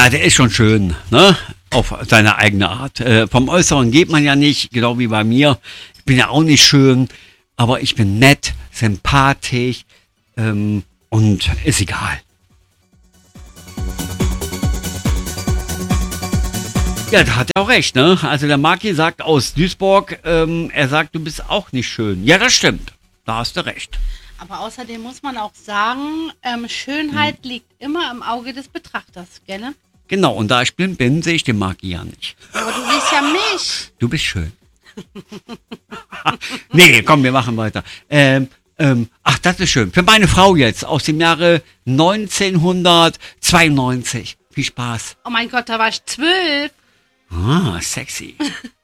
Ja, der ist schon schön, ne? Auf seine eigene Art. Vom Äußeren geht man ja nicht, genau wie bei mir. Ich bin ja auch nicht schön, aber ich bin nett, sympathisch und ist egal. Ja, da hat er auch recht, ne? Also der Maki sagt aus Duisburg, er sagt, du bist auch nicht schön. Ja, das stimmt. Da hast du recht. Aber außerdem muss man auch sagen, Schönheit liegt immer im Auge des Betrachters, gell? Genau, und da ich blind bin, sehe ich den Maki ja nicht. Aber du siehst ja mich. Du bist schön. Nee, komm, wir machen weiter. Ach, das ist schön. Für meine Frau jetzt aus dem Jahre 1992. Viel Spaß. Oh mein Gott, da war ich 12. Ah, sexy.